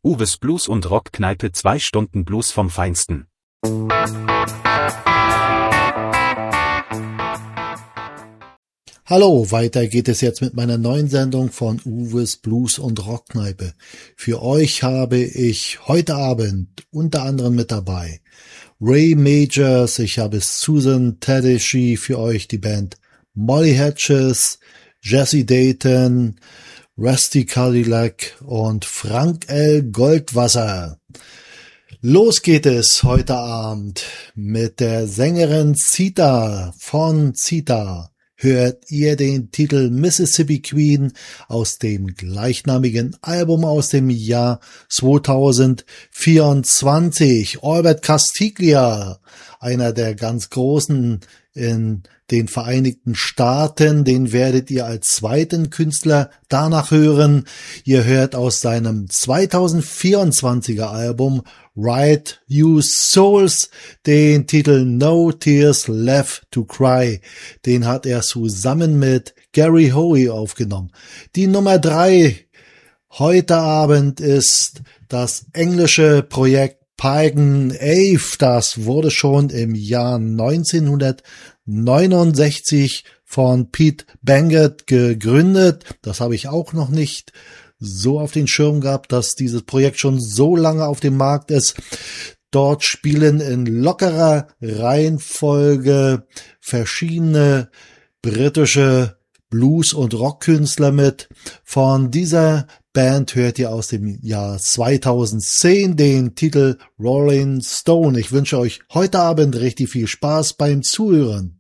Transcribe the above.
Uwes Blues und Rockkneipe, 2 Stunden Blues vom Feinsten. Hallo, weiter geht es jetzt mit meiner neuen Sendung von Uwes Blues und Rockkneipe. Für euch habe ich heute Abend unter anderem mit dabei Ray Majors, ich habe Susan Tedeschi für euch, die Band Molly Hatches, Jesse Dayton, Rusty Cadillac und Frank L. Goldwasser. Los geht es heute Abend mit der Sängerin Zita von Zita. Hört ihr den Titel Mississippi Queen aus dem gleichnamigen Album aus dem Jahr 2024. Albert Castiglia, einer der ganz Großen in den Vereinigten Staaten, den werdet ihr als zweiten Künstler danach hören. Ihr hört aus seinem 2024er Album Right You Souls den Titel No Tears Left to Cry. Den hat er zusammen mit Gary Hoey aufgenommen. Die Nummer 3 heute Abend ist das englische Projekt Pagan Ave. Das wurde schon im Jahr 1969 von Pete Bangert gegründet. Das habe ich auch noch nicht so auf den Schirm gehabt, dass dieses Projekt schon so lange auf dem Markt ist. Dort spielen in lockerer Reihenfolge verschiedene britische Blues- und Rockkünstler mit. Von dieser Band hört ihr aus dem Jahr 2010 den Titel Rolling Stone. Ich wünsche euch heute Abend richtig viel Spaß beim Zuhören.